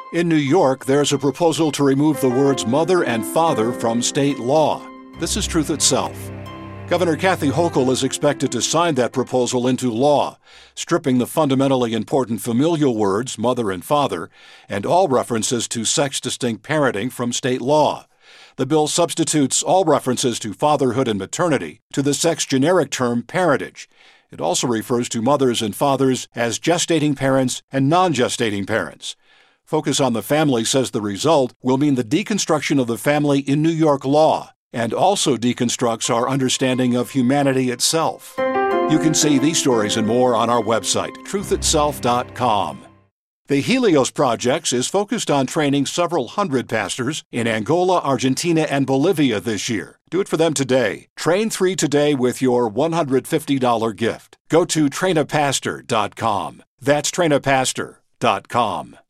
In New York, there's a proposal to remove the words mother and father from state law. This is truth itself. Governor Kathy Hochul is expected to sign that proposal into law, stripping the fundamentally important familial words mother and father and all references to sex-distinct parenting from state law. The bill substitutes all references to fatherhood and maternity to the sex-generic term parentage. It also refers to mothers and fathers as gestating parents and non-gestating parents. Focus on the Family says the result will mean the deconstruction of the family in New York law and also deconstructs our understanding of humanity itself. You can see these stories and more on our website, truthitself.com. The Helios Project is focused on training several hundred pastors in Angola, Argentina, and Bolivia this year. Do it for them today. Train 3 today with your $150 gift. Go to trainapastor.com. That's trainapastor.com.